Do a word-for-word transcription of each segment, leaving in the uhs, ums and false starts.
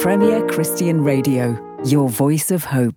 Premier Christian Radio, your voice of hope.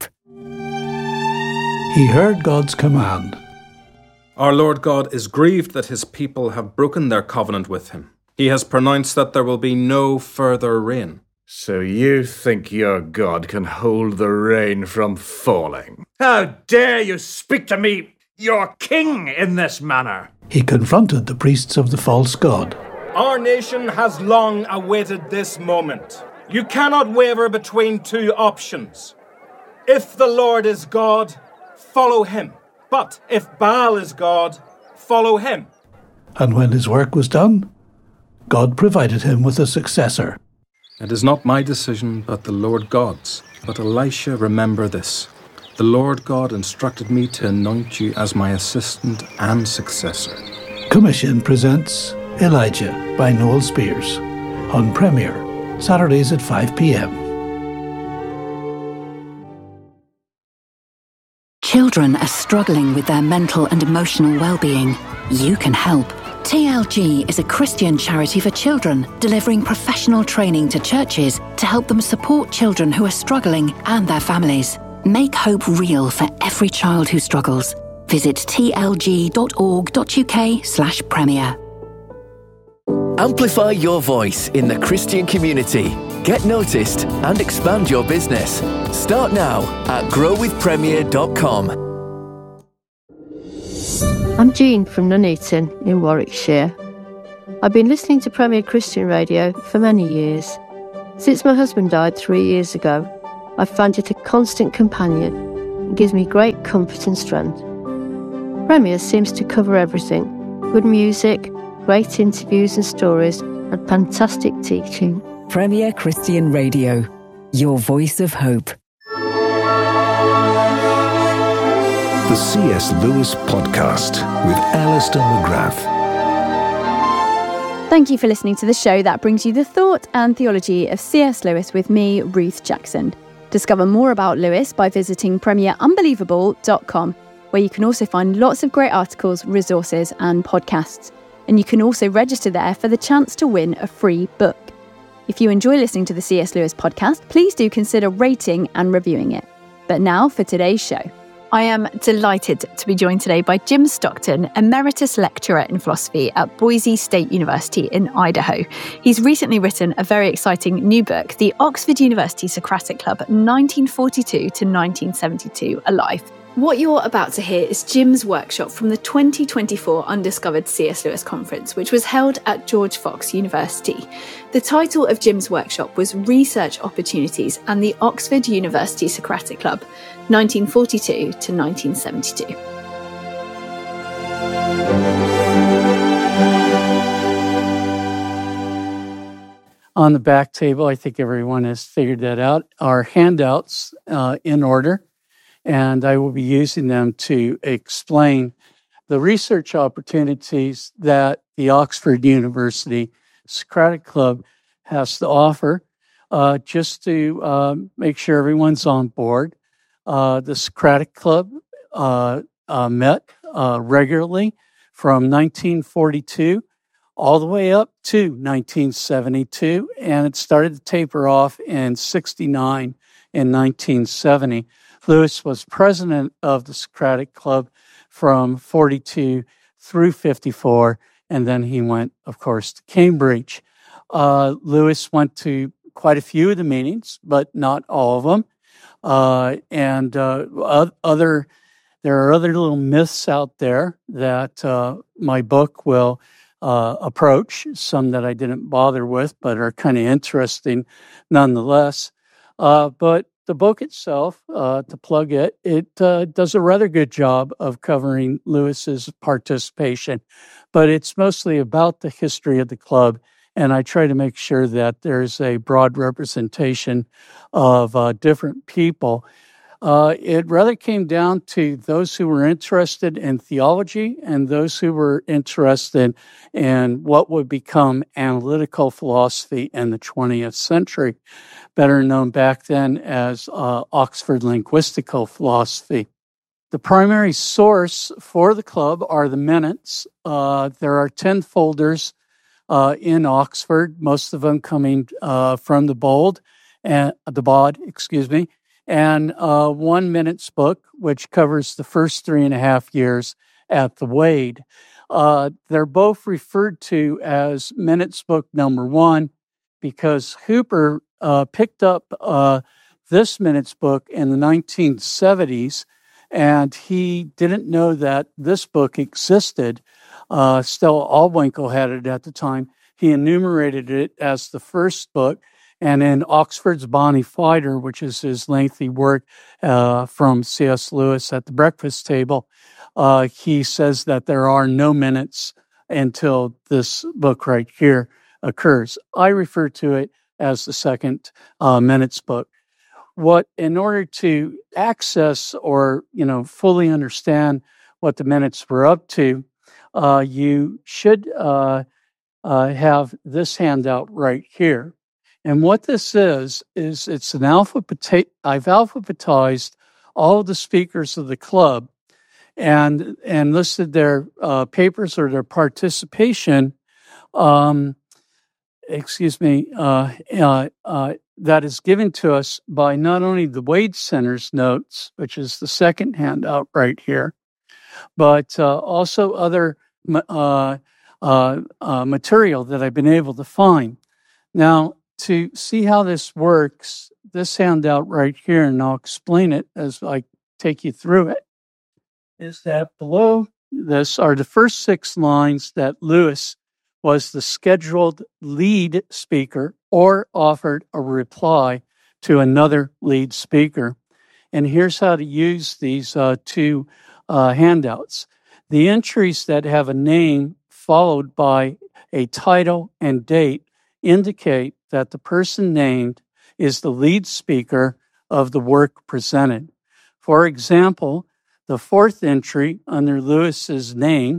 He heard God's command. Our Lord God is grieved that his people have broken their covenant with him. He has pronounced that there will be no further rain. So you think your God can hold the rain from falling? How dare you speak to me, your king, in this manner? He confronted the priests of the false god. Our nation has long awaited this moment. You cannot waver between two options. If the Lord is God, follow him. But if Baal is God, follow him. And when his work was done, God provided him with a successor. It is not my decision, but the Lord God's. But Elisha, remember this. The Lord God instructed me to anoint you as my assistant and successor. Commission presents Elijah by Noel Spears on Premier, Saturdays at five p.m. Children are struggling with their mental and emotional well-being. You can help. T L G is a Christian charity for children, delivering professional training to churches to help them support children who are struggling and their families. Make hope real for every child who struggles. Visit t l g dot org dot u k slash premier. Amplify your voice in the Christian community. Get noticed and expand your business. Start now at grow with premier dot com. I'm Jean from Nuneaton in Warwickshire. I've been listening to Premier Christian Radio for many years. Since my husband died three years ago, I've found it a constant companion and gives me great comfort and strength. Premier seems to cover everything: good music, great interviews and stories, and fantastic teaching. Premier Christian Radio, your voice of hope. The C S Lewis Podcast with Alistair McGrath. Thank you for listening to the show that brings you the thought and theology of C S Lewis with me, Ruth Jackson. Discover more about Lewis by visiting premier unbelievable dot com, where you can also find lots of great articles, resources and podcasts. And you can also register there for the chance to win a free book. If you enjoy listening to the C S Lewis Podcast, please do consider rating and reviewing it. But now for today's show. I am delighted to be joined today by Jim Stockton, Emeritus Lecturer in Philosophy at Boise State University in Idaho. He's recently written a very exciting new book, The Oxford University Socratic Club, nineteen forty-two to nineteen seventy-two, Alive. What you're about to hear is Jim's workshop from the twenty twenty-four Undiscovered C S Lewis Conference, which was held at George Fox University. The title of Jim's workshop was Research Opportunities and the Oxford University Socratic Club, nineteen forty-two to nineteen seventy-two. On the back table, I think everyone has figured that out, are handouts uh, in order. And I will be using them to explain the research opportunities that the Oxford University Socratic Club has to offer, uh, just to uh, make sure everyone's on board. Uh, the Socratic Club uh, uh, met uh, regularly from nineteen forty-two all the way up to nineteen seventy-two, and it started to taper off in sixty-nine and nineteen seventy. Lewis was president of the Socratic Club from forty-two through fifty-four, and then he went, of course, to Cambridge. Uh, Lewis went to quite a few of the meetings, but not all of them. Uh, and uh, other, there are other little myths out there that uh, my book will uh, approach, some that I didn't bother with, but are kind of interesting nonetheless. Uh, but The book itself, uh, to plug it, it uh, does a rather good job of covering Lewis's participation, but it's mostly about the history of the club, and I try to make sure that there's a broad representation of uh, different people. Uh, it rather came down to those who were interested in theology and those who were interested in what would become analytical philosophy in the twentieth century, better known back then as uh, Oxford linguistical philosophy. The primary source for the club are the minutes. Uh, there are ten folders uh, in Oxford, most of them coming uh, from the Bold, and the B O D, excuse me, and uh, one minutes book, which covers the first three and a half years at the Wade. Uh, they're both referred to as minutes book number one because Hooper uh, picked up uh, this minutes book in the nineteen seventies, and he didn't know that this book existed. Uh, Stella Allwinkle had it at the time. He enumerated it as the first book, and in Oxford's Bonnie Fighter, which is his lengthy work uh, from C S Lewis at the breakfast table, uh, he says that there are no minutes until this book right here occurs. I refer to it as the second uh, minutes book. What, in order to access or, you know, fully understand what the minutes were up to, uh, you should uh, uh, have this handout right here. And what this is, is it's an alphabet, I've alphabetized all of the speakers of the club and and listed their uh, papers or their participation, um, excuse me, uh, uh, uh, that is given to us by not only the Wade Center's notes, which is the second handout right here, but uh, also other uh, uh, uh, material that I've been able to find. Now, to see how this works, this handout right here, and I'll explain it as I take you through it, is that below this are the first six lines that Lewis was the scheduled lead speaker or offered a reply to another lead speaker. And here's how to use these uh, two uh, handouts. The entries that have a name followed by a title and date indicate that the person named is the lead speaker of the work presented. For example, the fourth entry under Lewis's name,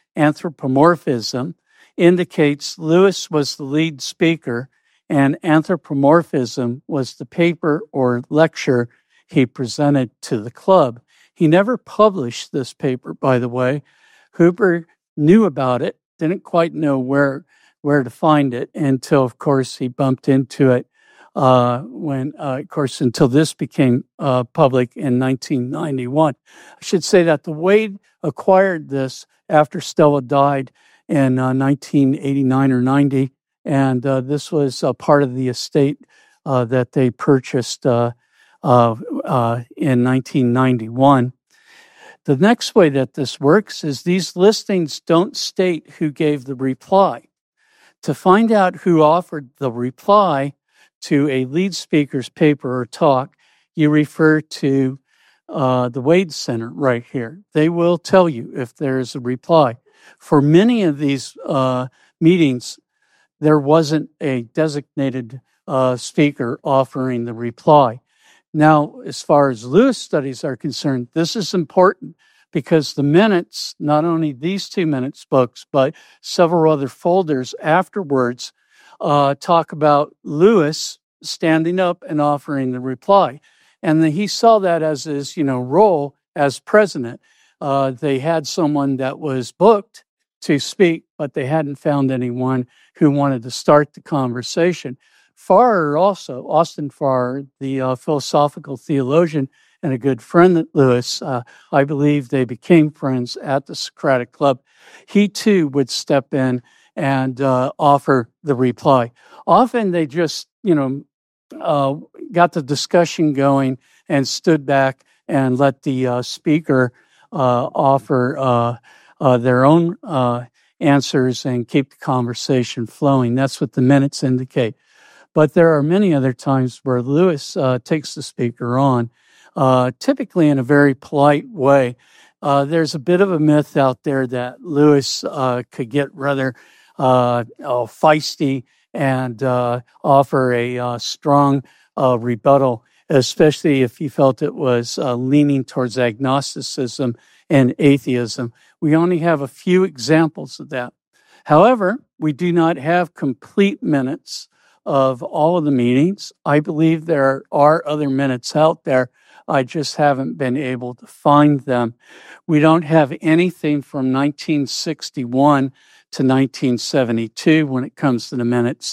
anthropomorphism, indicates Lewis was the lead speaker and anthropomorphism was the paper or lecture he presented to the club. He never published this paper, by the way. Hooper knew about it, didn't quite know where where to find it until, of course, he bumped into it uh, when, uh, of course, until this became uh, public in nineteen ninety-one. I should say that the Wade acquired this after Stella died in uh, nineteen eighty-nine or ninety, and uh, this was a part of the estate uh, that they purchased uh, uh, uh, in nineteen ninety-one. The next way that this works is these listings don't state who gave the reply. To find out who offered the reply to a lead speaker's paper or talk, you refer to uh, the Wade Center right here. They will tell you if there is a reply. For many of these uh, meetings, there wasn't a designated uh, speaker offering the reply. Now, as far as Lewis studies are concerned, this is important because the minutes, not only these two minutes books, but several other folders afterwards, uh, talk about Lewis standing up and offering the reply. And the, he saw that as his, you know, role as president. Uh, they had someone that was booked to speak, but they hadn't found anyone who wanted to start the conversation. Farrer also, Austin Farrer, the uh, philosophical theologian and a good friend of Lewis, uh, I believe they became friends at the Socratic Club. He too would step in and uh, offer the reply. Often they just, you know, uh, got the discussion going and stood back and let the uh, speaker uh, offer uh, uh, their own uh, answers and keep the conversation flowing. That's what the minutes indicate. But there are many other times where Lewis uh, takes the speaker on, uh, typically in a very polite way. Uh, there's a bit of a myth out there that Lewis uh, could get rather uh, oh, feisty and uh, offer a uh, strong uh, rebuttal, especially if he felt it was uh, leaning towards agnosticism and atheism. We only have a few examples of that. However, we do not have complete minutes of all of the meetings. I believe there are other minutes out there. I just haven't been able to find them. We don't have anything from nineteen sixty-one to nineteen seventy-two when it comes to the minutes.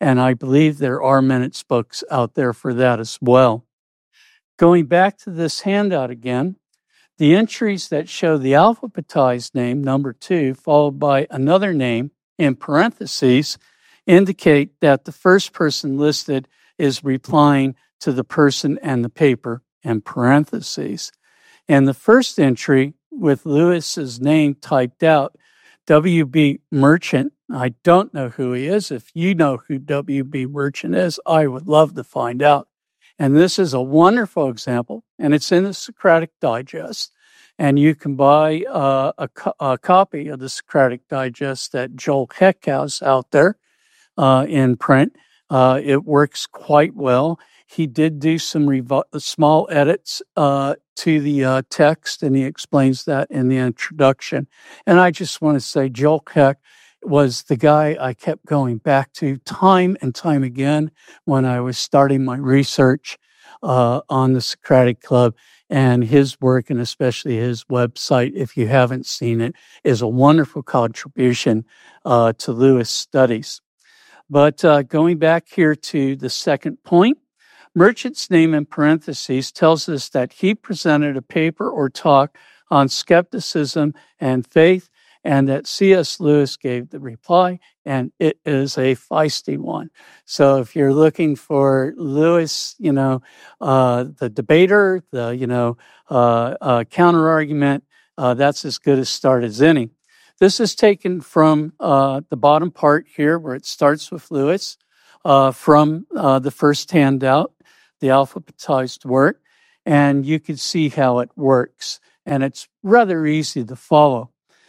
And I believe there are minutes books out there for that as well. Going back to this handout again, the entries that show the alphabetized name, number two, followed by another name in parentheses, indicate that the first person listed is replying to the person and the paper in parentheses. And the first entry with Lewis's name typed out, W B Merchant. I don't know who he is. If you know who W B Merchant is, I would love to find out. And this is a wonderful example, and it's in the Socratic Digest. And you can buy uh, a, co- a copy of the Socratic Digest that Joel Heck has out there uh, in print. Uh, it works quite well. He did do some revo- small edits uh, to the uh, text, and he explains that in the introduction. And I just want to say Joel Heck was the guy I kept going back to time and time again when I was starting my research uh, on the Socratic Club. And his work, and especially his website, if you haven't seen it, is a wonderful contribution uh, to Lewis studies. But uh, going back here to the second point, Merchant's name in parentheses tells us that he presented a paper or talk on skepticism and faith, and that C S Lewis gave the reply, and it is a feisty one. So if you're looking for Lewis, you know, uh, the debater, the, you know, uh, uh, counter-argument, uh, that's as good a start as any. This is taken from uh, the bottom part here where it starts with Lewis, uh, from uh, the first handout, the alphabetized work, and you can see how it works. And it's rather easy to follow.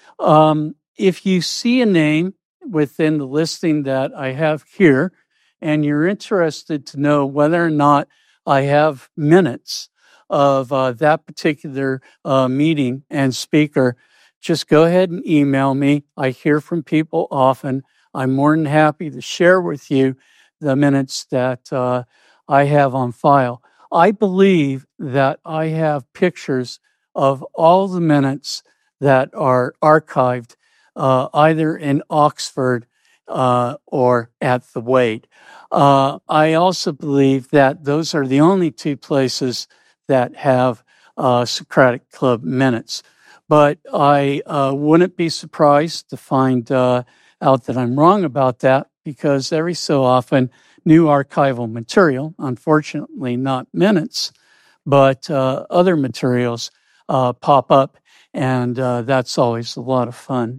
Um, if you see a name within the listing that I have here, and you're interested to know whether or not I have minutes of uh, that particular uh, meeting and speaker, just go ahead and email me. I hear from people often. I'm more than happy to share with you the minutes that uh, I have on file. I believe that I have pictures of all the minutes that are archived uh, either in Oxford uh, or at the Wade. Uh, I also believe that those are the only two places that have uh, Socratic Club minutes. But I uh, wouldn't be surprised to find uh, out that I'm wrong about that, because every so often new archival material, unfortunately not minutes, but uh, other materials uh, pop up. And uh, that's always a lot of fun.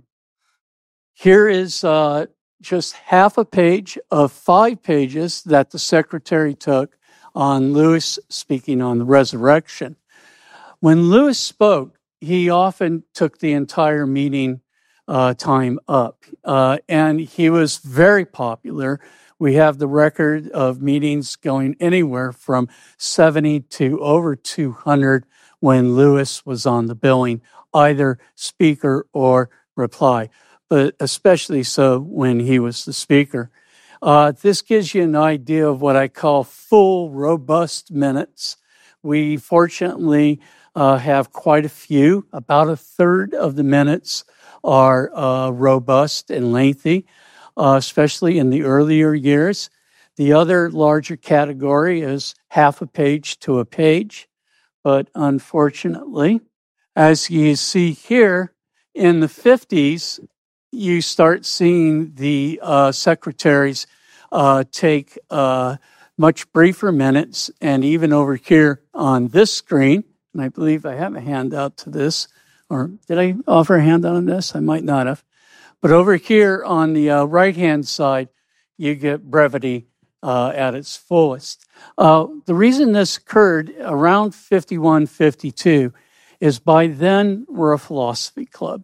Here is uh, just half a page of five pages that the secretary took on Lewis speaking on the resurrection. When Lewis spoke, he often took the entire meeting uh, time up, uh, and he was very popular. We have the record of meetings going anywhere from seventy to over two hundred when Lewis was on the billing, either speaker or reply, but especially so when he was the speaker. Uh, this gives you an idea of what I call full, robust minutes. We fortunately uh, have quite a few. About a third of the minutes are uh, robust and lengthy, uh, especially in the earlier years. The other larger category is half a page to a page. But unfortunately, as you see here, in the fifties, you start seeing the uh, secretaries uh, take uh, much briefer minutes. And even over here on this screen, and I believe I have a handout to this, or did I offer a handout on this? I might not have. But over here on the uh, right-hand side, you get brevity Uh, at its fullest. Uh, the reason this occurred around fifty-one, fifty-two is by then we're a philosophy club.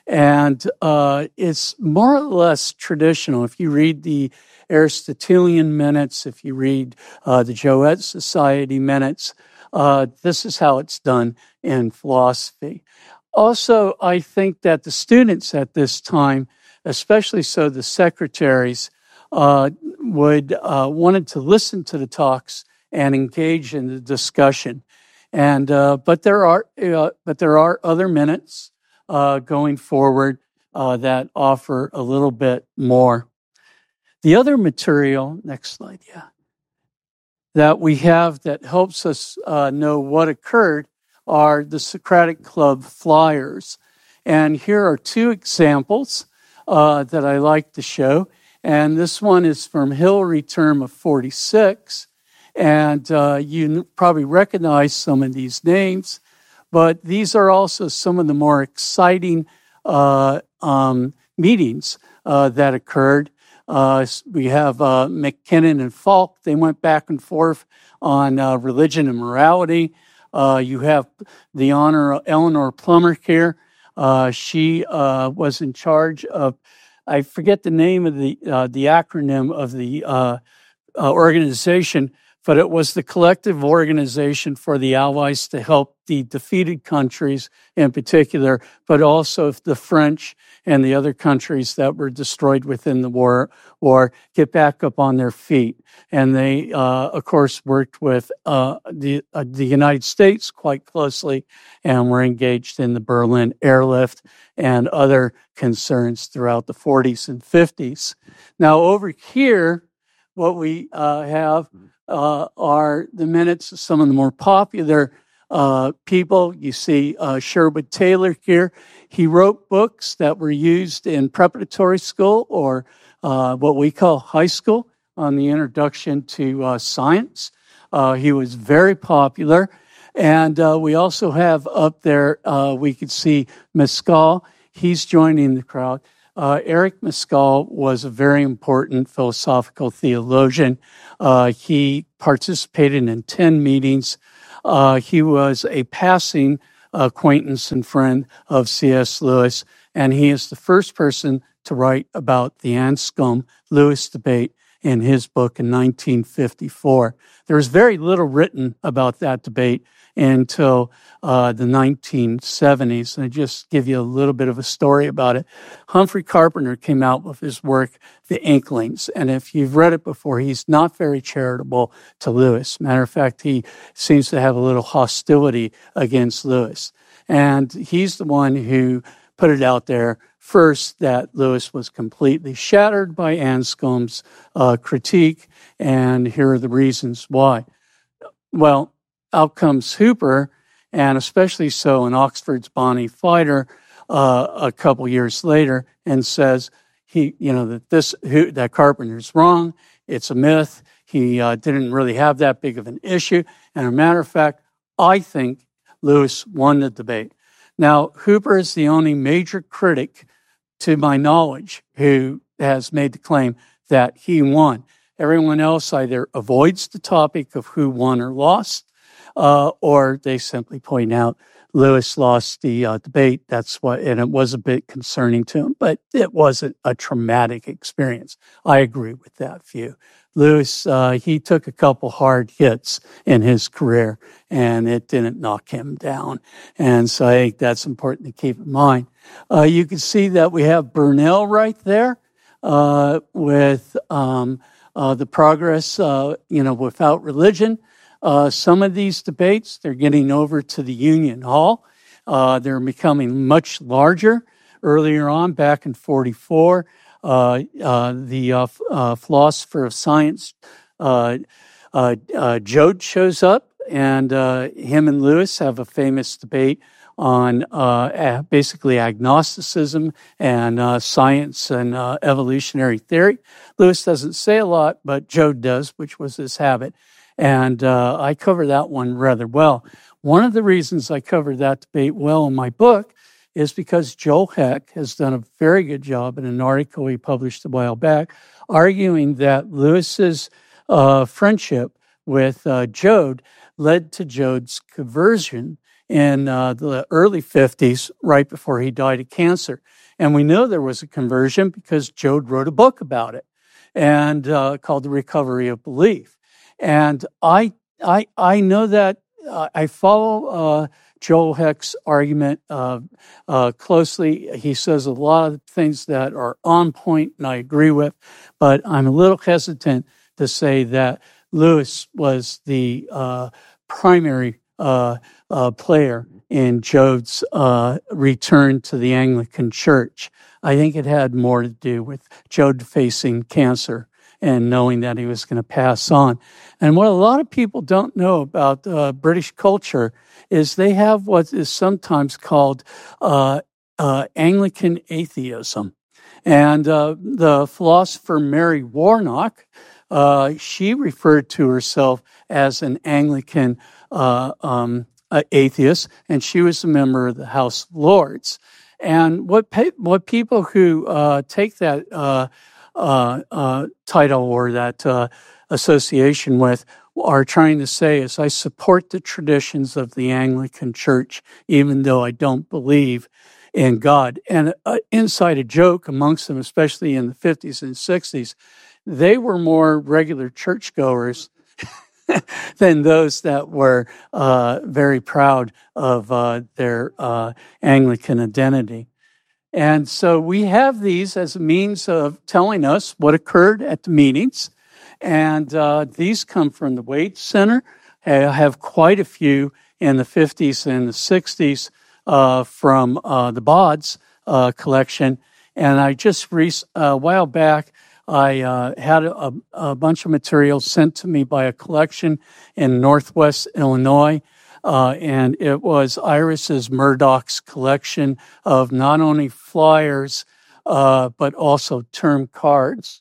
And uh, it's more or less traditional. If you read the Aristotelian minutes, if you read uh, the Joet Society minutes, uh, this is how it's done in philosophy. Also, I think that the students at this time, especially so the secretaries, Uh, would uh, wanted to listen to the talks and engage in the discussion, and uh, but there are uh, but there are other minutes uh, going forward uh, that offer a little bit more. The other material, next slide, yeah, that we have that helps us uh, know what occurred are the Socratic Club flyers. And here are two examples uh, that I like to show. And this one is from Hillary term of forty-six. And uh, you probably recognize some of these names. But these are also some of the more exciting uh, um, meetings uh, that occurred. Uh, we have uh, McKinnon and Falk. They went back and forth on uh, religion and morality. Uh, you have the Honor Eleanor Plummer here. Uh, she uh, was in charge of, I forget the name of the uh, the acronym of the uh, uh, organization, but it was the collective organization for the Allies to help the defeated countries in particular, but also the French and the other countries that were destroyed within the war, war get back up on their feet. And they, uh, of course, worked with uh, the uh, the United States quite closely, and were engaged in the Berlin airlift and other concerns throughout the forties and fifties. Now, over here, what we uh, have uh, are the minutes of some of the more popular uh, people. You see uh, Sherwood Taylor here. He wrote books that were used in preparatory school, or uh, what we call high school, on the introduction to uh, science. Uh, he was very popular. And uh, we also have up there, uh, we could see Mescal. He's joining the crowd. Uh, Eric Mescal was a very important philosophical theologian. Uh, he participated in ten meetings. Uh, he was a passing acquaintance and friend of C S. Lewis, and he is the first person to write about the Anscombe-Lewis debate in his book in nineteen fifty-four. There was very little written about that debate until uh, the nineteen seventies. And I just give you a little bit of a story about it. Humphrey Carpenter came out with his work, The Inklings. And if you've read it before, he's not very charitable to Lewis. Matter of fact, he seems to have a little hostility against Lewis. And he's the one who put it out there first that Lewis was completely shattered by Anscombe's uh, critique. And here are the reasons why. Well, out comes Hooper, and especially so in Oxford's Bonnie Fighter uh, a couple years later, and says he, you know, that this that Carpenter's wrong. It's a myth. He uh, didn't really have that big of an issue. And as a matter of fact, I think Lewis won the debate. Now, Hooper is the only major critic, to my knowledge, who has made the claim that he won. Everyone else either avoids the topic of who won or lost, Uh, or they simply point out Lewis lost the uh, debate. That's what, and it was a bit concerning to him, but it wasn't a traumatic experience. I agree with that view. Lewis, uh, he took a couple hard hits in his career, and it didn't knock him down. And so I think that's important to keep in mind. Uh, you can see that we have Burnell right there uh, with um, uh, the progress, uh, you know, without religion. Uh, some of these debates, they're getting over to the Union Hall. Uh, they're becoming much larger. Earlier on, back in forty-four, uh, uh, the uh, uh, philosopher of science, uh, uh, uh, Joad, shows up, and uh, him and Lewis have a famous debate on uh, basically agnosticism and uh, science and uh, evolutionary theory. Lewis doesn't say a lot, but Joad does, which was his habit. And uh, I cover that one rather well. One of the reasons I covered that debate well in my book is because Joel Heck has done a very good job in an article he published a while back, arguing that Lewis's uh, friendship with uh, Joad led to Joad's conversion in uh, the early fifties, right before he died of cancer. And we know there was a conversion because Joad wrote a book about it, and uh, called The Recovery of Belief. And I, I, I know that uh, I follow uh, Joel Heck's argument uh, uh, closely. He says a lot of things that are on point, and I agree with. But I'm a little hesitant to say that Lewis was the uh, primary uh, uh, player in Joad's uh, return to the Anglican Church. I think it had more to do with Joad facing cancer and knowing that he was going to pass on. And what a lot of people don't know about uh, British culture is they have what is sometimes called uh, uh, Anglican atheism. And uh, the philosopher Mary Warnock, uh, she referred to herself as an Anglican uh, um, atheist, and she was a member of the House of Lords. And what pe- what people who uh, take that uh, uh, uh, title or that uh, association with are trying to say is, I support the traditions of the Anglican Church, even though I don't believe in God. And uh, inside a joke amongst them, especially in the fifties and sixties, they were more regular churchgoers than those that were uh, very proud of uh, their uh, Anglican identity. And so we have these as a means of telling us what occurred at the meetings. And uh, these come from the Wade Center. I have quite a few in the fifties and the sixties uh, from uh, the Bodds uh, collection. And I just, re- a while back, I uh, had a, a bunch of materials sent to me by a collection in Northwest Illinois. Uh, and it was Iris's Murdoch's collection of not only flyers, uh, but also term cards.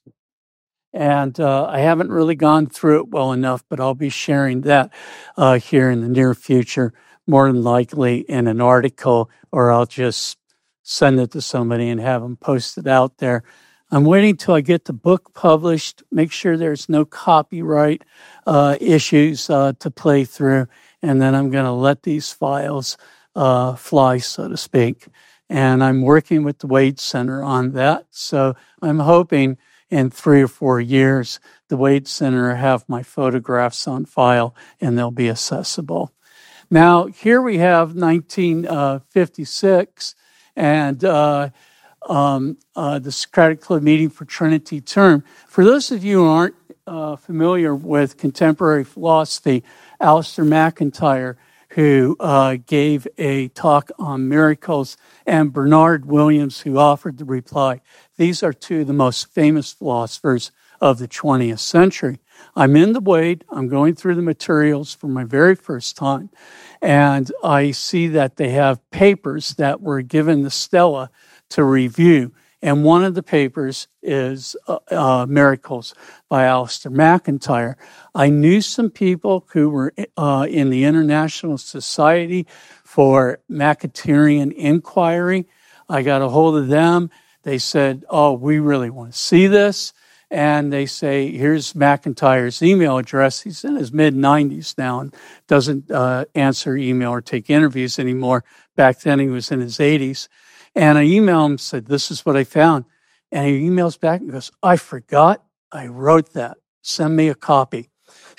And uh, I haven't really gone through it well enough, but I'll be sharing that uh, here in the near future, more than likely in an article, or I'll just send it to somebody and have them post it out there. I'm waiting till I get the book published, make sure there's no copyright uh, issues uh, to play through, and then I'm going to let these files uh, fly, so to speak. And I'm working with the Wade Center on that, so I'm hoping in three or four years, the Wade Center have my photographs on file and they'll be accessible. Now, here we have nineteen fifty-six and uh, um, uh, the Socratic Club meeting for Trinity term. For those of you who aren't uh, familiar with contemporary philosophy, Alistair McIntyre, who uh, gave a talk on miracles, and Bernard Williams, who offered the reply. These are two of the most famous philosophers of the twentieth century. I'm in the Wade. I'm going through the materials for my very first time, and I see that they have papers that were given to Stella to review. And one of the papers is uh, uh, Miracles by Alistair McIntyre. I knew some people who were uh, in the International Society for Macaterian Inquiry. I got a hold of them. They said, oh, we really want to see this. And they say, here's McIntyre's email address. He's in his mid nineties now and doesn't uh, answer email or take interviews anymore. Back then he was in his eighties. And I emailed him and said, this is what I found. And he emails back and goes, I forgot I wrote that. Send me a copy.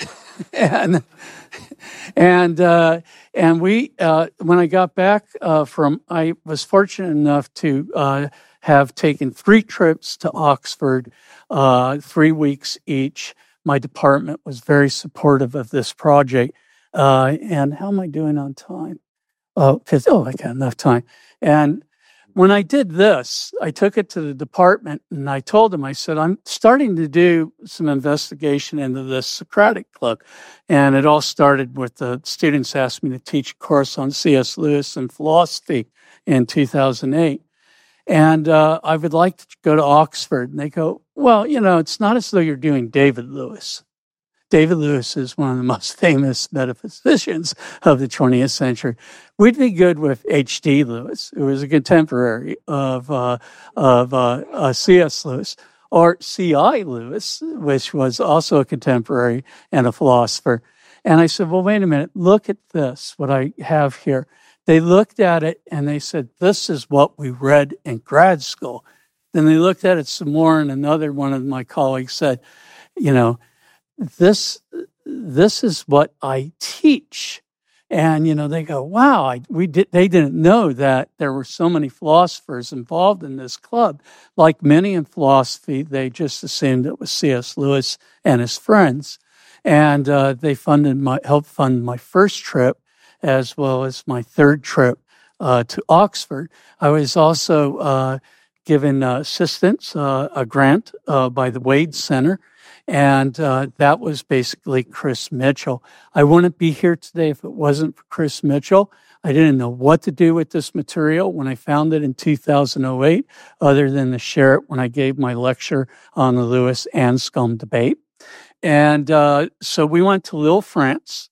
and and uh, and we, uh, when I got back uh, from, I was fortunate enough to uh, have taken three trips to Oxford, uh, three weeks each. My department was very supportive of this project. Uh, and how am I doing on time? Oh, oh, I got enough time. And when I did this, I took it to the department and I told them, I said, I'm starting to do some investigation into this Socratic Club. And it all started with the students asked me to teach a course on C S Lewis and philosophy in two thousand eight. And uh, I would like to go to Oxford. And they go, well, you know, it's not as though you're doing David Lewis. David Lewis is one of the most famous metaphysicians of the twentieth century. We'd be good with H D Lewis, who was a contemporary of uh, of uh, uh, C S Lewis, or C I Lewis, which was also a contemporary and a philosopher. And I said, well, wait a minute, look at this, what I have here. They looked at it and they said, this is what we read in grad school. Then they looked at it some more, and another one of my colleagues said, you know, This this is what I teach. And, you know, they go, wow, I, we did, they didn't know that there were so many philosophers involved in this club. Like many in philosophy, they just assumed it was C S Lewis and his friends. And uh, they funded my, helped fund my first trip as well as my third trip uh, to Oxford. I was also uh, given uh, assistance, uh, a grant uh, by the Wade Center. And uh, that was basically Chris Mitchell. I wouldn't be here today if it wasn't for Chris Mitchell. I didn't know what to do with this material when I found it in two thousand eight, other than to share it when I gave my lecture on the Lewis-Anscombe debate. And uh, so we went to Lille, France,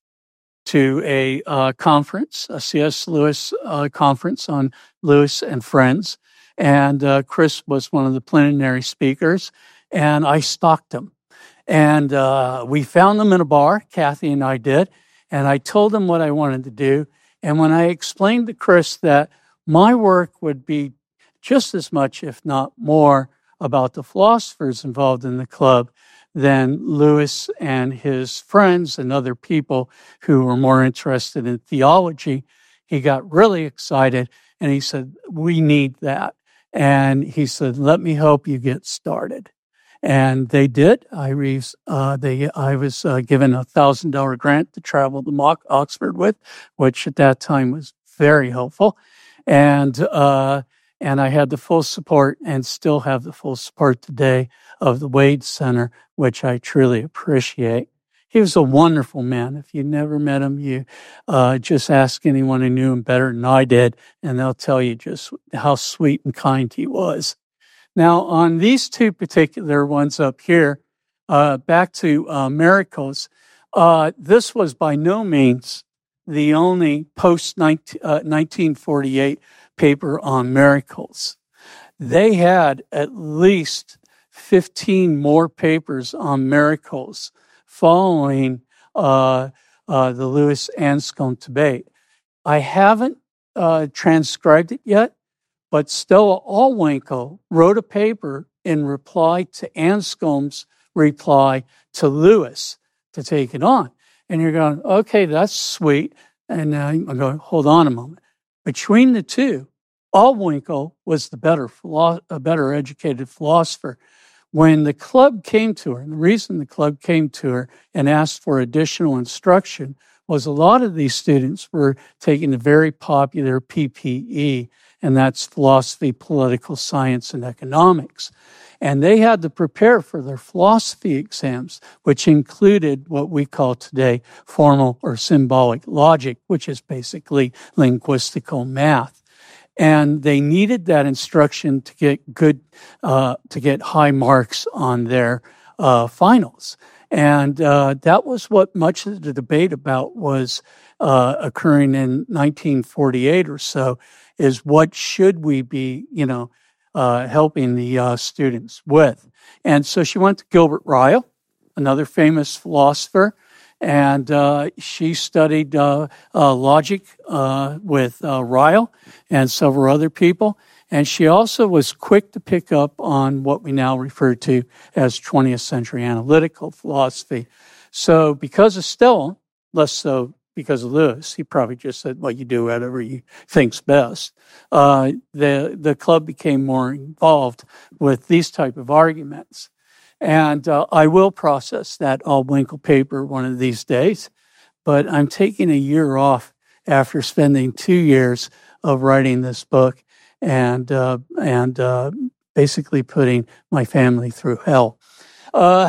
to a uh, conference, a C S. Lewis uh, conference on Lewis and Friends. And uh, Chris was one of the plenary speakers, and I stalked him. And uh, we found them in a bar, Kathy and I did, and I told him what I wanted to do. And when I explained to Chris that my work would be just as much, if not more, about the philosophers involved in the club than Lewis and his friends and other people who were more interested in theology, he got really excited, and he said, we need that. And he said, let me help you get started. And they did. I, re- uh, they, I was uh, given a one thousand dollars grant to travel to Mock, Oxford with, which at that time was very helpful. And uh, and I had the full support and still have the full support today of the Wade Center, which I truly appreciate. He was a wonderful man. If you never met him, you uh, just ask anyone who knew him better than I did, and they'll tell you just how sweet and kind he was. Now, on these two particular ones up here, uh, back to uh, miracles, uh, this was by no means the only post-nineteen forty-eight paper on miracles. They had at least fifteen more papers on miracles following uh, uh, the Lewis-Anscombe debate. I haven't uh, transcribed it yet, but Stella Allwinkle wrote a paper in reply to Anscombe's reply to Lewis to take it on. And you're going, okay, that's sweet. And uh, I'm going, hold on a moment. Between the two, Allwinkle was the better, philo- a better educated philosopher. When the club came to her, and the reason the club came to her and asked for additional instruction was a lot of these students were taking the very popular P P E, and that's philosophy, political science, and economics. And they had to prepare for their philosophy exams, which included what we call today formal or symbolic logic, which is basically linguistical math. And they needed that instruction to get good, uh, to get high marks on their uh, finals. And uh, that was what much of the debate about was uh, occurring in nineteen forty-eight or so, is what should we be, you know, uh, helping the uh, students with. And so she went to Gilbert Ryle, another famous philosopher, and uh, she studied uh, uh, logic uh, with uh, Ryle and several other people. And she also was quick to pick up on what we now refer to as twentieth century analytical philosophy. So because of Stella, less so because of Lewis, he probably just said, well, you do whatever you think's best. Uh, the, the club became more involved with these type of arguments. And uh, I will process that Allwinkle paper one of these days, but I'm taking a year off after spending two years of writing this book and uh, and uh, basically putting my family through hell. Uh,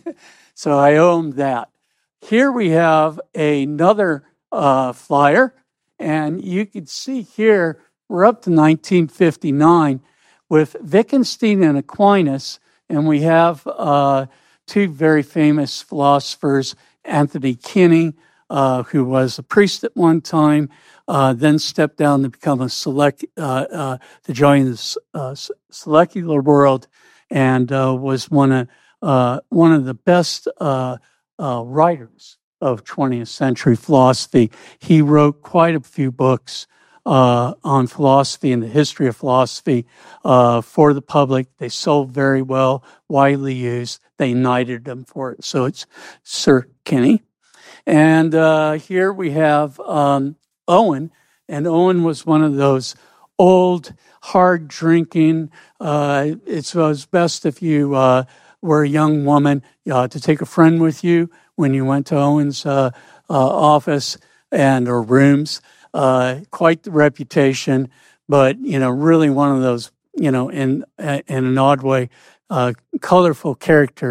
so I owe them that. Here we have another uh, flyer, and you can see here we're up to nineteen fifty-nine with Wittgenstein and Aquinas, and we have uh, two very famous philosophers, Anthony Kinney, uh, who was a priest at one time, uh, then stepped down to become a select, uh, uh, to join the uh, secular world, and uh, was one of uh, one of the best uh, uh, writers of twentieth century philosophy. He wrote quite a few books Uh, on philosophy and the history of philosophy uh, for the public. They sold very well, widely used. They knighted him for it. So it's Sir Kinney. And uh, here we have um, Owen. And Owen was one of those old, hard-drinking, uh, it was best if you uh, were a young woman uh, to take a friend with you when you went to Owen's uh, uh, office and or rooms. Uh, quite the reputation, but, you know, really one of those, you know, in in an odd way, uh, colorful character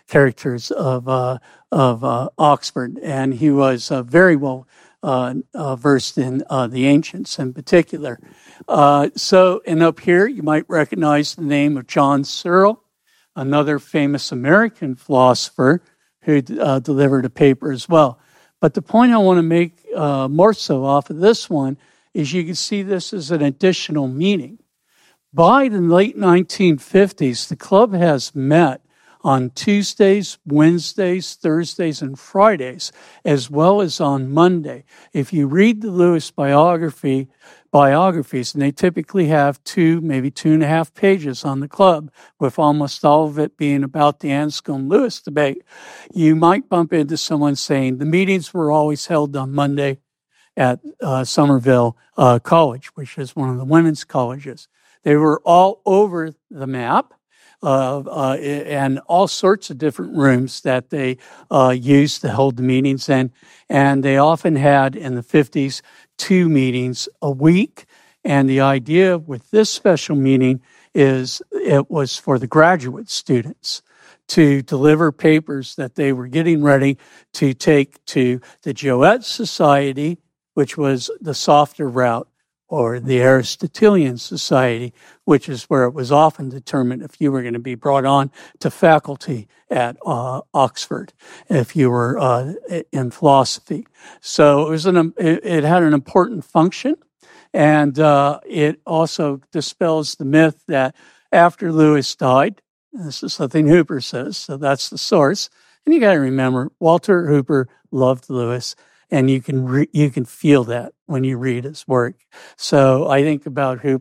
characters of uh, of uh, Oxford, and he was uh, very well uh, uh, versed in uh, the ancients in particular. Uh, so, and up here, you might recognize the name of John Searle, another famous American philosopher who uh, delivered a paper as well. But the point I want to make uh, more so off of this one is you can see this as an additional meaning. By the late nineteen fifties, the club has met on Tuesdays, Wednesdays, Thursdays, and Fridays, as well as on Monday. If you read the Lewis biography, biographies, and they typically have two, maybe two and a half pages on the club, with almost all of it being about the Anscombe-Lewis debate, you might bump into someone saying the meetings were always held on Monday at uh, Somerville uh, College, which is one of the women's colleges. They were all over the map. Uh, uh, and all sorts of different rooms that they uh, used to hold the meetings in. And they often had, in the fifties, two meetings a week. And the idea with this special meeting is it was for the graduate students to deliver papers that they were getting ready to take to the Jowett Society, which was the softer route, or the Aristotelian Society, which is where it was often determined if you were going to be brought on to faculty at uh, Oxford, if you were uh, in philosophy. So it was an it, it had an important function, and uh, it also dispels the myth that after Lewis died, this is something Hooper says, so that's the source. And you got to remember, Walter Hooper loved Lewis. And you can re- you can feel that when you read his work. So I think about Hooper